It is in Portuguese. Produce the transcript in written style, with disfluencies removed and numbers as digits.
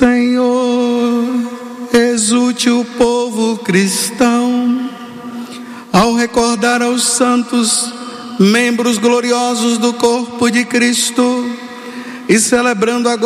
Senhor, exulte o povo cristão ao recordar aos santos membros gloriosos do corpo de Cristo e celebrando agora